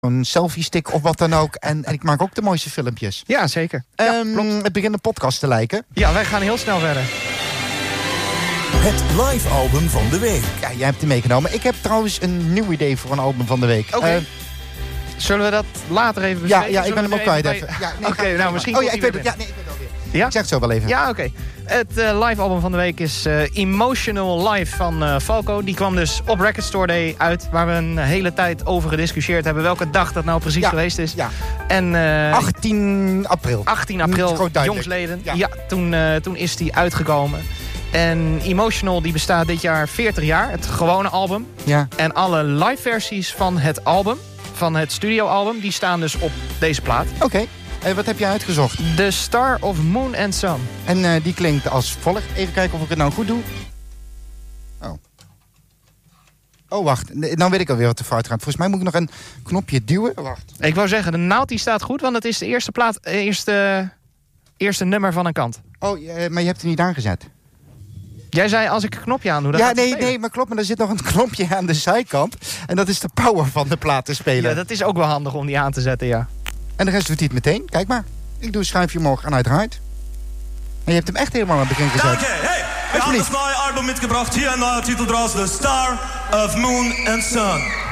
een selfie-stick of wat dan ook. En ik maak ook de mooiste filmpjes. Ja, zeker. Ja, het begint een podcast te lijken. Ja, wij gaan heel snel verder. Het live album van de week. Ja, jij hebt die meegenomen. Ik heb trouwens een nieuw idee voor een album van de week. Oké. Zullen we dat later even bespreken? Ja, ik ben hem ook kwijt even. Oké, nou misschien... Oh ja, ik weet het. Ja, nee, ik weet het alweer. Ja? Ik zeg het zo wel even. Ja, oké. Het live album van de week is Emotional Live van Falco. Die kwam dus op Record Store Day uit. Waar we een hele tijd over gediscussieerd hebben. Welke dag dat nou precies geweest is. Ja. En, 18 april. 18 april, jongsleden. Ja, toen is die uitgekomen. En Emotional die bestaat dit jaar 40 jaar. Het gewone album. Ja. En alle live versies van het album, van het studioalbum, die staan dus op deze plaat. Oké. Wat heb je uitgezocht? The Star of Moon and Sun. En die klinkt als volgt. Even kijken of ik het nou goed doe. Oh, wacht. Dan weet ik alweer wat de fout gaat. Volgens mij moet ik nog een knopje duwen. Wacht. Ik wou zeggen, de naald die staat goed, want het is de eerste plaat, eerste nummer van een kant. Oh, maar je hebt het niet aangezet. Jij zei, als ik een knopje aan doe, dan ja, gaat het spelen. nee, maar klopt. Maar er zit nog een knopje aan de zijkant. En dat is de power van de plaat te spelen. Ja, dat is ook wel handig om die aan te zetten, ja. En de rest doet hij het meteen. Kijk maar. Ik doe een schuifje omhoog en uiteraard. En je hebt hem echt helemaal aan het begin gezet. Danke. Hey, we hebben het nieuwe album mitgebracht. Hier een nieuwe titel draus. The Star of Moon and Sun.